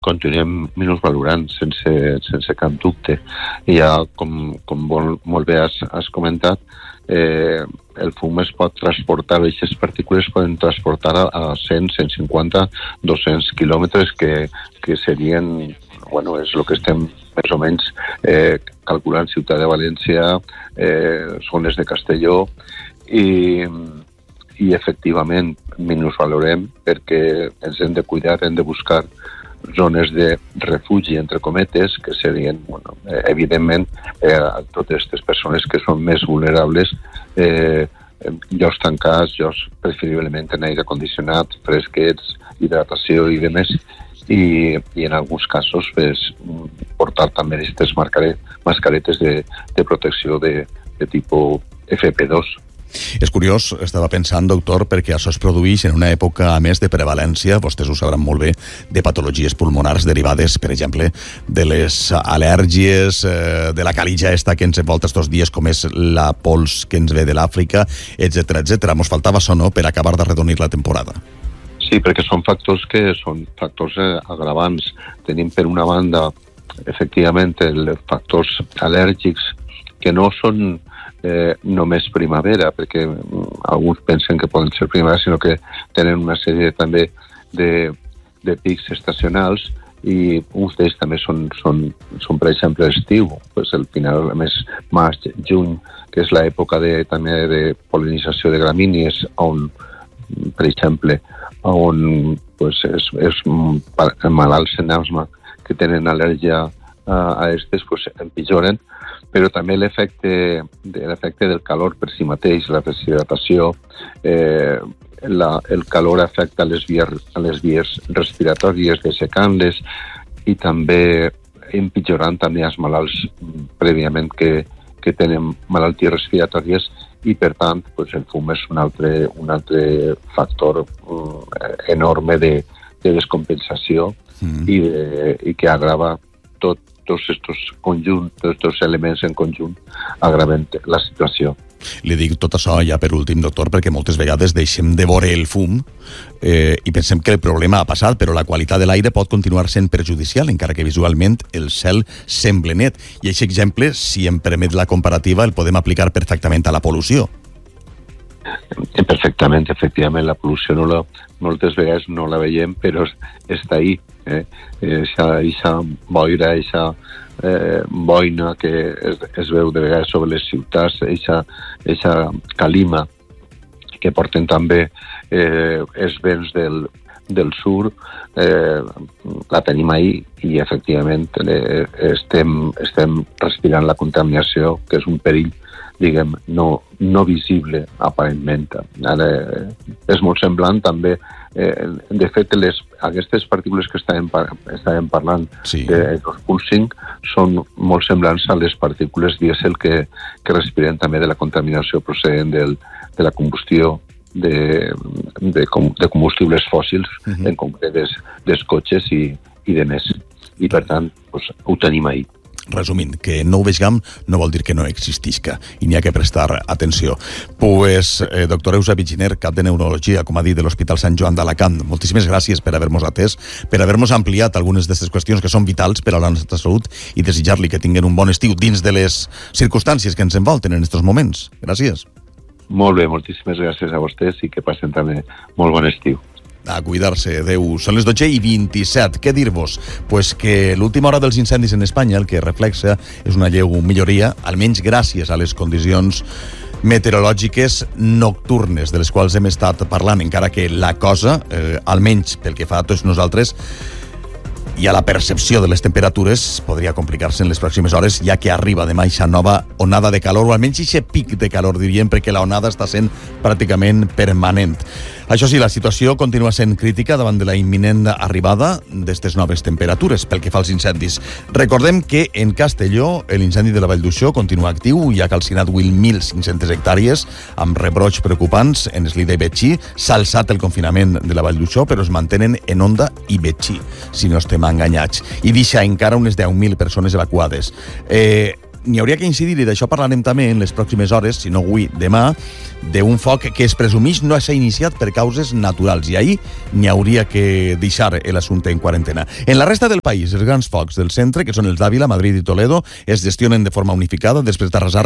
continuem minusvalorant sense cap dubte. I ja, com molt bé has comentat, el fum es pot transportar, aquestes partícules poden transportar a 100, 150, 200 quilòmetres que serien, és el que estem més o menys calculant Ciutat de València, zones de Castelló, i efectivament minusvalorem perquè ens hem de cuidar, hem de buscar zones de refugi, entre cometes, que serien, evidentment, totes aquestes persones que són més vulnerables, llocs tancats, llocs preferiblement en aire condicionat, fresquets, hidratació i demés, i en alguns casos portar també aquestes mascaretes de protecció de tipus FP2. És curiós, estava pensant, doctor, perquè això es produeix en una època, a més, de prevalència, vostès ho sabran molt bé, de patologies pulmonars derivades, per exemple, de les al·lèrgies, de la calitja esta que ens envolta estos dies, com és la pols que ens ve de l'Àfrica, etc. Mos faltava això, no?, per acabar d'arredonir la temporada. Sí, perquè són factors agravants. Tenim, per una banda, efectivament, els factors al·lèrgics que no són només primavera, perquè alguns pensen que poden ser primavera, sinó que tenen una sèrie també de pics estacionals, i uns d'ells també són per exemple, l'estiu, el final, més maig, juny, que és l'època també de pol·linització de gramínies, on, per exemple, on és malalts en asma que tenen al·lèrgia a aquestes, empitjoren, però també l'efecte del calor per si mateix, la deshidratació, el calor afecta les vies respiratòries, dessecant-les, i també empitjorant també els malalts prèviament que tenen malalties respiratòries, i per tant el fum és un altre factor enorme de descompensació i que agrava tots estos elements en conjunt agraven la situació. Li dic tot això ja per últim, doctor, perquè moltes vegades deixem de veure el fum i pensem que el problema ha passat, però la qualitat de l'aire pot continuar sent perjudicial, encara que visualment el cel sembla net. I aquest exemple, si em permet la comparativa, el podem aplicar perfectament a la pol·lució. Perfectament, efectivament, la pol·lució moltes vegades no la veiem, però està ahí. Eixa boira, eixa boina que es veu de vegades sobre les ciutats, eixa calima que porten també els vents del sud, la tenim ahí, i efectivament estem respirant la contaminació, que és un perill, diguem, no visible aparentment. Ara és molt semblant també, de fet, aquestes partícules que estàvem parlant, dels pulsing, són molt semblants a les partícules dièsel que respiren també de la contaminació procedent de la combustió de combustibles fòssils, en concret dels cotxes i de més. I per tant, ho tenim ahí. Resumint, que no ho vegem no vol dir que no existisca, i n'hi ha que prestar atenció. Doctor Eusebi Giner, cap de neurologia, com ha dit, de l'Hospital Sant Joan d'Alacant, moltíssimes gràcies per haver-nos atès, per haver-nos ampliat algunes d'aquestes qüestions que són vitals per a la nostra salut, i desitjar-li que tinguin un bon estiu dins de les circumstàncies que ens envolten en aquests moments. Gràcies. Molt bé, moltíssimes gràcies a vostès, i que passen també molt bon estiu. A cuidar-se, adeu. Són les 12:27. Què dir-vos? Pues que l'última hora dels incendis en Espanya el que reflexa és una lleu milloria, almenys gràcies a les condicions meteorològiques nocturnes de les quals hem estat parlant, encara que la cosa, almenys pel que fa a tots nosaltres, i a la percepció de les temperatures podria complicar-se en les pròximes hores, ja que arriba demà aquesta nova onada de calor, o almenys aquest pic de calor, diríem, perquè la onada està sent pràcticament permanent. Això sí, la situació continua sent crítica davant de la imminent arribada d'aquestes noves temperatures pel que fa als incendis. Recordem que en Castelló l'incendi de la Vall d'Uixó continua actiu i ha calcinat 1.500 hectàrees amb rebrots preocupants en Eslida i Betxí. S'ha alçat el confinament de la Vall d'Uixó, però es mantenen en Onda i Betxí, si no estem enganyats, i deixa encara unes 10.000 persones evacuades. n'hi hauria que incidir, i d'això parlarem també en les pròximes hores, si no avui, demà, d'un foc que es presumeix no s'ha iniciat per causes naturals, i ahir n'hi hauria que deixar l'assumpte en quarantena. En la resta del país, els grans focs del centre, que són els d'Àvila, Madrid i Toledo, es gestionen de forma unificada després d'arrasar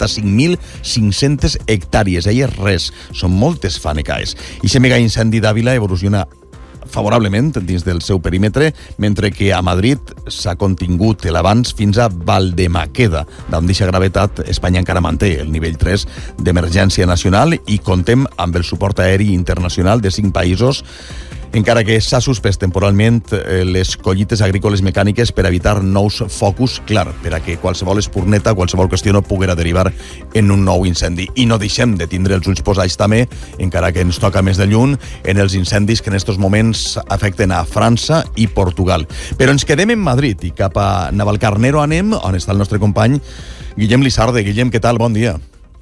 85.500 hectàrees. Ahir és res, són moltes fanecaes. I aquest mega incendi d'Àvila evoluciona favorablement dins del seu perímetre, mentre que a Madrid s'ha contingut l'avanç fins a Valdemaqueda, d'on d'aquesta gravetat Espanya encara manté el nivell 3 d'emergència nacional i contem amb el suport aeri internacional de 5 països, encara que s'ha suspès temporalment les collites agrícoles mecàniques per evitar nous focus, clar, per a que qualsevol espurneta, qualsevol qüestió no poguera derivar en un nou incendi. I no deixem de tindre els ulls posats també, encara que ens toca més de lluny, en els incendis que en aquests moments afecten a França i Portugal. Però ens quedem en Madrid i cap a Navalcarnero anem, on està el nostre company Guillem Lizarde. Guillem, què tal? Bon dia.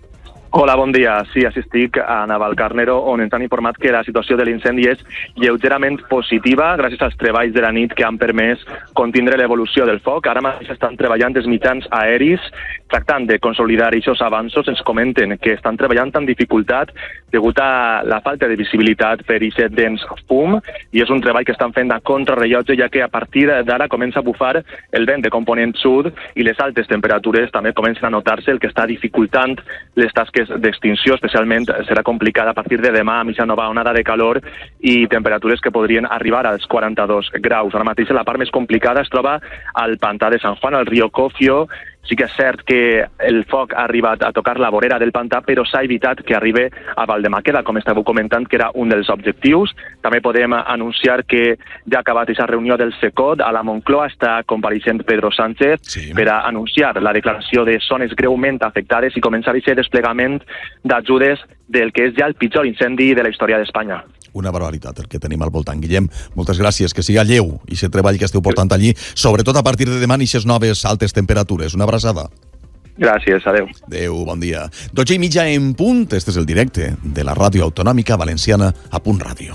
Hola, bon dia. Sí, estic a Navalcarnero, on ens han informat que la situació de l'incendi és lleugerament positiva gràcies als treballs de la nit que han permès contindre l'evolució del foc. Ara mateix estan treballant els mitjans aeris tractant de consolidar aquests avanços. Ens comenten que estan treballant amb dificultat degut a la falta de visibilitat per aquest dens fum, i és un treball que estan fent a contrarrellotge, ja que a partir d'ara comença a bufar el vent de component sud i les altes temperatures també comencen a notar-se, el que està dificultant les tasques d'extinció. Especialment serà complicada a partir de demà, amb aquesta nova onada de calor i temperatures que podrien arribar als 42 graus. Ara mateix la part més complicada es troba al pantà de San Juan, al riu Cofio. Sí que és cert que el foc ha arribat a tocar la vorera del pantà, però s'ha evitat que arribi a Valdemaqueda, com estàveu comentant, que era un dels objectius. També podem anunciar que ja ha acabat aquesta reunió del SECOT. A la Moncloa està compareixent Pedro Sánchez per a anunciar la declaració de zones greument afectades i començar aquest desplegament d'ajudes del que és ja el pitjor incendi de la història d'Espanya. Una barbaritat el que tenim al voltant. Guillem, moltes gràcies, que siga lleu i aquest treball que esteu portant allí, sobretot a partir de demà i aquestes noves altes temperatures. Una abraçada. Gràcies, adeu. Adeu, bon dia. 12:30 en punt, este és el directe de la ràdio autonòmica valenciana a Punt Ràdio.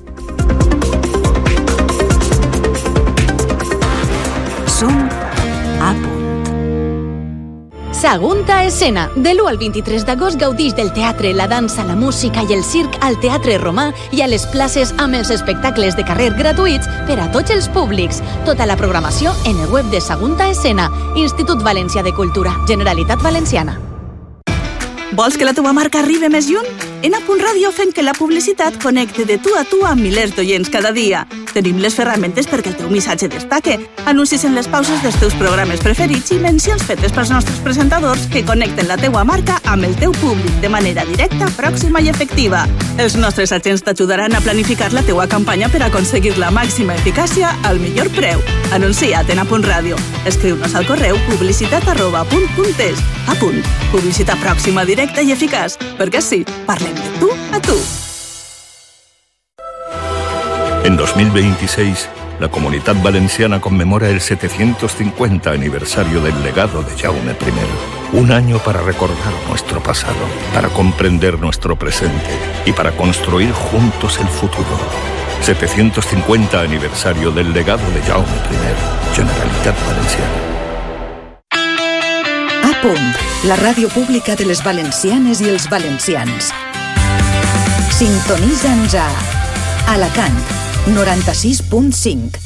Som a punt. Sagunta Escena. De l'1 al 23 d'agost gaudix del teatre, la dansa, la música i el circ al Teatre Romà i a les places amb els espectacles de carrer gratuïts per a tots els públics. Tota la programació en el web de Sagunta Escena, Institut Valencià de Cultura, Generalitat Valenciana. Vols que la teva marca arribi més lluny? En A Punt Ràdio fem que la publicitat connecti de tu a tu amb milers d'oients cada dia. Tenim les ferramentes perquè el teu missatge destaque, anuncis en les pauses dels teus programes preferits i mencions fetes pels nostres presentadors que connecten la teua marca amb el teu públic de manera directa, pròxima i efectiva. Els nostres agents t'ajudaran a planificar la teua campanya per aconseguir la màxima eficàcia al millor preu. Anuncia't en A Punt Ràdio. Escriu-nos al correu publicitat@apunt.es. A Punt. Publicitat pròxima, directa i eficaç. Perquè sí, parlem de tu a tu. En 2026, la Comunitat Valenciana conmemora el 750 aniversario del legado de Jaume I. Un año para recordar nuestro pasado, para comprender nuestro presente y para construir juntos el futuro. 750 aniversario del legado de Jaume I. Generalitat Valenciana. A Punt, la ràdio pública de les valencianes i els valencians. Sintonitza'ns a Alacant, 96.5.